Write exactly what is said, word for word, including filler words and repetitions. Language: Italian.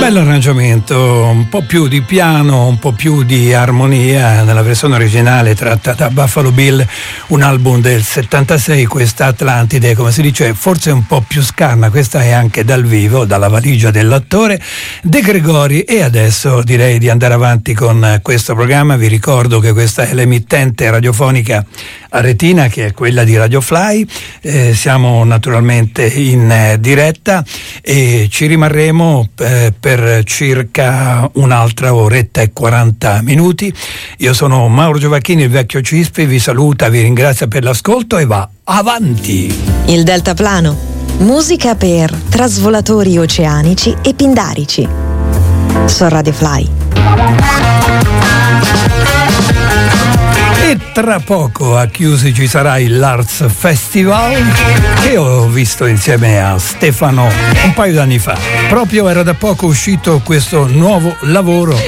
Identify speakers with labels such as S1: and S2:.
S1: bello arrangiamento, un po' più di piano, un po' più di armonia nella versione originale tratta da Buffalo Bill, un album del settantasei. Questa Atlantide, come si dice, forse un po' più scarna, questa è anche dal vivo, dalla valigia dell'attore De Gregori. E adesso direi di andare avanti con questo programma. Vi ricordo che questa è l'emittente radiofonica Aretina, che è quella di Radio Fly. Eh, siamo naturalmente in eh, diretta e ci rimarremo eh, per circa un'altra oretta e quaranta minuti. Io sono Mauro Giovacchini, il vecchio Cispi, vi saluta, vi ringrazia per l'ascolto e va avanti.
S2: Il deltaplano, musica per trasvolatori oceanici e pindarici, su Radio Fly.
S1: E tra poco a Chiusi ci sarà il L'Arts Festival, che ho visto insieme a Stefano un paio d'anni fa. Proprio era da poco uscito questo nuovo lavoro